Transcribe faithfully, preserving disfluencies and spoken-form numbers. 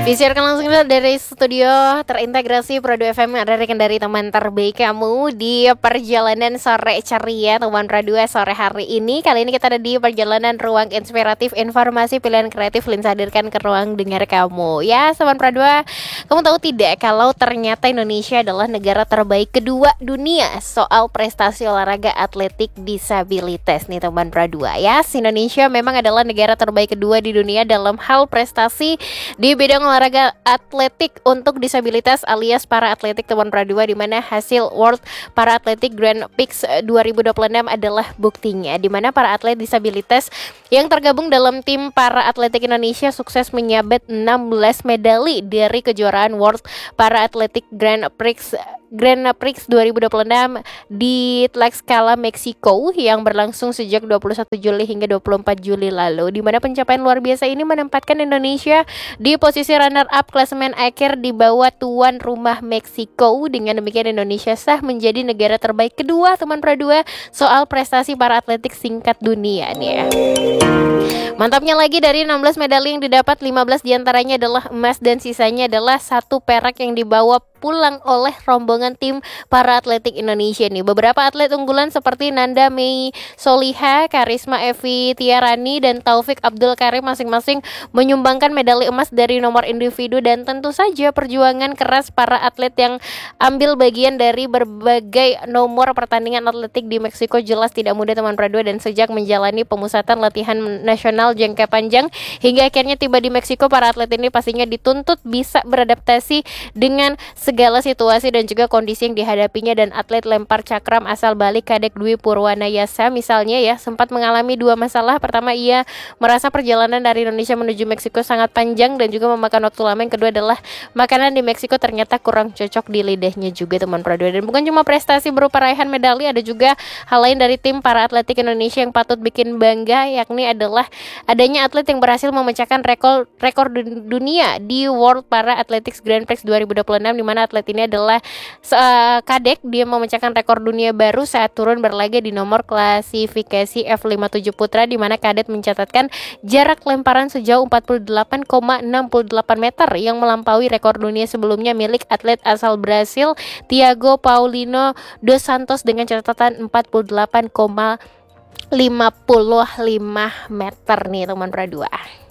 Disiarkan langsung dari studio terintegrasi Pro dua F M, ada rekan dari teman terbaik kamu di perjalanan sore ceria teman Pro dua sore hari ini. Kali ini kita ada di perjalanan ruang inspiratif, informasi pilihan kreatif Linsa hadirkan ke ruang dengar kamu. Ya, teman Pro dua, kamu tahu tidak kalau ternyata Indonesia adalah negara terbaik kedua dunia soal prestasi olahraga atletik disabilitas nih teman Pro dua ya. Indonesia memang adalah negara terbaik kedua di dunia dalam hal prestasi di bidang olahraga atletik untuk disabilitas alias para atletik teman Pradua, di mana hasil World Para Atletik Grand Prix dua ribu dua puluh enam adalah buktinya, di mana para atlet disabilitas yang tergabung dalam tim para atletik Indonesia sukses menyabet enam belas medali dari kejuaraan World Para Atletik Grand Prix Grand Prix dua ribu dua puluh enam di Tlaxcala, Meksiko yang berlangsung sejak dua puluh satu Juli hingga dua puluh empat Juli lalu, di mana pencapaian luar biasa ini menempatkan Indonesia di posisi runner up klasemen akhir di bawah tuan rumah Meksiko. Dengan demikian Indonesia sah menjadi negara terbaik kedua teman Pradua soal prestasi para atletik singkat dunia nih ya. Mantapnya lagi, dari enam belas medali yang didapat, lima belas diantaranya adalah emas dan sisanya adalah satu perak yang dibawa pulang oleh rombongan tim para atletik Indonesia nih. Beberapa atlet unggulan seperti Nanda Mei Soliha, Karisma Evi Tiarani, dan Taufik Abdul Karim masing-masing menyumbangkan medali emas dari nomor individu, dan tentu saja perjuangan keras para atlet yang ambil bagian dari berbagai nomor pertandingan atletik di Meksiko jelas tidak mudah teman Pradua, dan sejak menjalani pemusatan latihan nasional jangka panjang hingga akhirnya tiba di Meksiko, para atlet ini pastinya dituntut bisa beradaptasi dengan segala situasi dan juga kondisi yang dihadapinya. Dan atlet lempar cakram asal Bali Kadek Dwi Purwanayasa misalnya ya sempat mengalami dua masalah. Pertama, ia merasa perjalanan dari Indonesia menuju Meksiko sangat panjang dan juga memakan waktu lama. Yang kedua adalah makanan di Meksiko ternyata kurang cocok di lidahnya juga teman Pradua. Dan bukan cuma prestasi berupa raihan medali, ada juga hal lain dari tim para atletik Indonesia yang patut bikin bangga, yakni adalah adanya atlet yang berhasil memecahkan rekor rekor dunia di World Para Athletics Grand Prix dua ribu dua puluh enam, di mana atlet ini adalah uh, Kadek. Dia memecahkan rekor dunia baru saat turun berlaga di nomor klasifikasi F lima puluh tujuh putra, di mana Kadet mencatatkan jarak lemparan sejauh empat puluh delapan koma enam delapan meter yang melampaui rekor dunia sebelumnya milik atlet asal Brasil Thiago Paulino dos Santos dengan catatan empat puluh delapan koma lima lima meter nih teman Pradua.